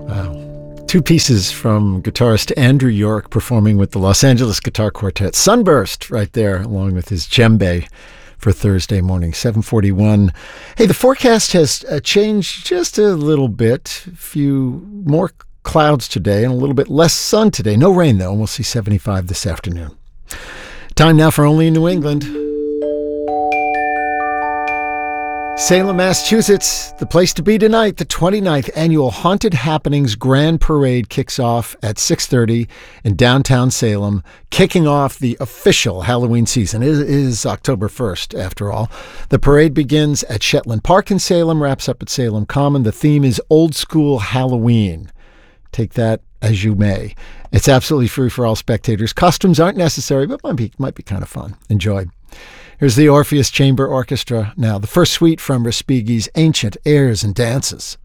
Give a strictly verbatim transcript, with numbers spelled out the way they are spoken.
Two pieces from guitarist Andrew York performing with the Los Angeles Guitar Quartet. Sunburst right there, along with his djembe for Thursday morning, seven forty-one. Hey, the forecast has uh, changed just a little bit. A few more clouds today and a little bit less sun today. No rain, though, and we'll see seventy-five this afternoon. Time now for Only in New England. Salem, Massachusetts, the place to be tonight. The twenty-ninth Annual Haunted Happenings Grand Parade kicks off at six thirty in downtown Salem, kicking off the official Halloween season. It is October first, after all. The parade begins at Shetland Park in Salem, wraps up at Salem Common. The theme is Old School Halloween. Take that as you may. It's absolutely free for all spectators. Costumes aren't necessary, but might be, might be kind of fun. Enjoy. Here's the Orpheus Chamber Orchestra now, the first suite from Respighi's Ancient Airs and Dances.